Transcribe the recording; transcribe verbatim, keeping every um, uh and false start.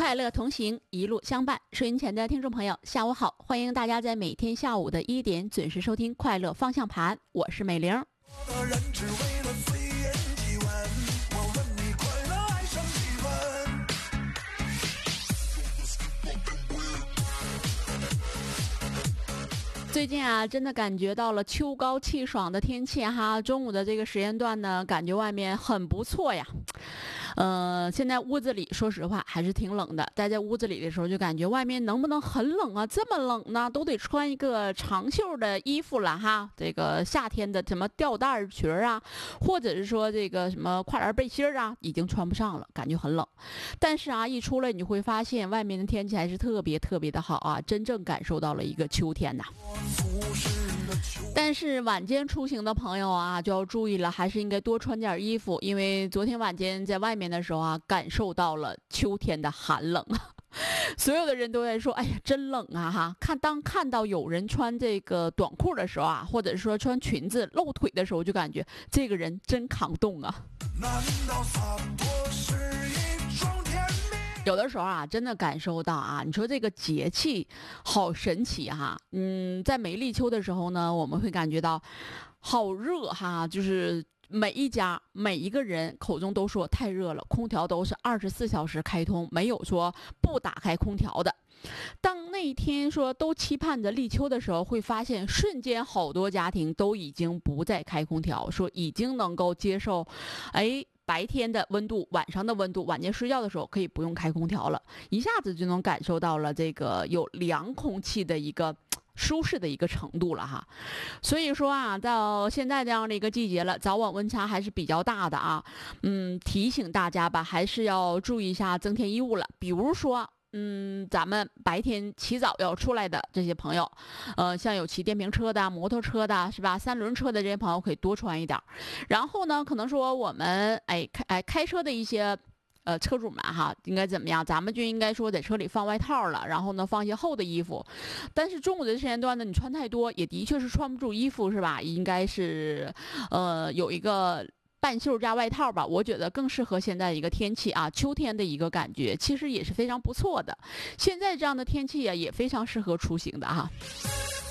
快乐同行，一路相伴。收音前的听众朋友，下午好！欢迎大家在每天下午的一点准时收听《快乐方向盘》，我是美玲。最近啊，真的感觉到了秋高气爽的天气哈。中午的这个时间段呢，感觉外面很不错呀。呃，现在屋子里说实话还是挺冷的。待在屋子里的时候，就感觉外面能不能很冷啊？这么冷呢，都得穿一个长袖的衣服了哈。这个夏天的什么吊带裙啊，或者是说这个什么跨栏背心啊，已经穿不上了，感觉很冷。但是啊，一出来你会发现外面的天气还是特别特别的好啊，真正感受到了一个秋天呐。但是晚间出行的朋友啊，就要注意了，还是应该多穿点衣服，因为昨天晚间在外面的时候啊，感受到了秋天的寒冷啊。所有的人都在说，哎呀，真冷啊哈！看当看到有人穿这个短裤的时候啊，或者是说穿裙子露腿的时候，就感觉这个人真抗冻啊。难道洒脱是一种甜蜜？有的时候啊，真的感受到啊，你说这个节气好神奇哈。嗯，在没立秋的时候呢，我们会感觉到好热哈，就是每一家每一个人口中都说太热了，空调都是二十四小时开通，没有说不打开空调的。当那一天说都期盼着立秋的时候，会发现瞬间好多家庭都已经不再开空调，说已经能够接受，哎。白天的温度，晚上的温度，晚间睡觉的时候可以不用开空调了，一下子就能感受到了这个有凉空气的一个舒适的一个程度了哈。所以说啊，到现在这样的一个季节了，早晚温差还是比较大的啊。嗯，提醒大家吧，还是要注意一下增添衣物了，比如说。嗯，咱们白天起早要出来的这些朋友，呃，像有骑电瓶车的、摩托车的，是吧？三轮车的这些朋友可以多穿一点。然后呢，可能说我们哎开哎开车的一些呃车主们哈，应该怎么样？咱们就应该说在车里放外套了，然后呢放一些厚的衣服。但是中午的时间段呢，你穿太多也的确是穿不住衣服，是吧？应该是呃有一个。半袖加外套吧，我觉得更适合现在一个天气啊，秋天的一个感觉，其实也是非常不错的。现在这样的天气啊，也非常适合出行的哈。